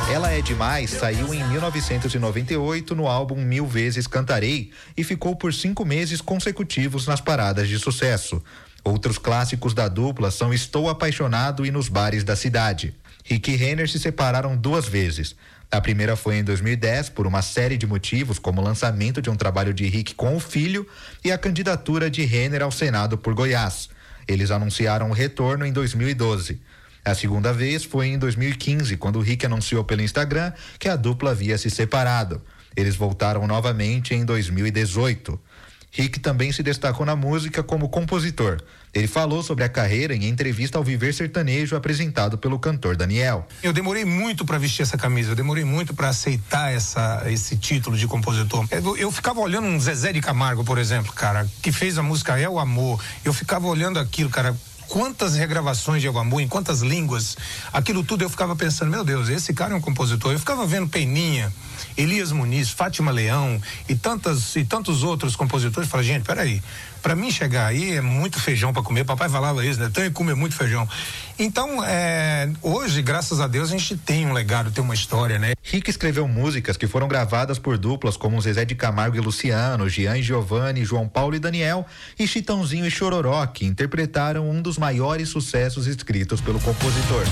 Ela é Demais saiu em 1998 no álbum Mil Vezes Cantarei e ficou por 5 meses consecutivos nas paradas de sucesso. Outros clássicos da dupla são Estou Apaixonado e Nos Bares da Cidade. Rick e Renner se separaram 2 vezes. A primeira foi em 2010 por uma série de motivos, como o lançamento de um trabalho de Rick com o filho e a candidatura de Renner ao Senado por Goiás. Eles anunciaram o retorno em 2012. A segunda vez foi em 2015, quando Rick anunciou pelo Instagram que a dupla havia se separado. Eles voltaram novamente em 2018. Rick também se destacou na música como compositor. Ele falou sobre a carreira em entrevista ao Viver Sertanejo apresentado pelo cantor Daniel. Eu demorei muito para vestir essa camisa, eu demorei muito para aceitar esse título de compositor. Eu ficava olhando um Zezé de Camargo, por exemplo, cara, que fez a música É o Amor. Eu ficava olhando aquilo, cara. Quantas regravações de É o Amor, em quantas línguas, aquilo tudo eu ficava pensando, meu Deus, esse cara é um compositor. Eu ficava vendo Peninha, Elias Muniz, Fátima Leão e tantos outros compositores. Falei, gente, peraí, pra mim chegar aí é muito feijão pra comer. Papai falava isso, né? Tem que comer muito feijão. Então, hoje, graças a Deus, a gente tem um legado, tem uma história, né? Rick escreveu músicas que foram gravadas por duplas como Zezé de Camargo e Luciano, Jean e Giovanni, João Paulo e Daniel, e Chitãozinho e Chororó, que interpretaram um dos maiores sucessos escritos pelo compositor.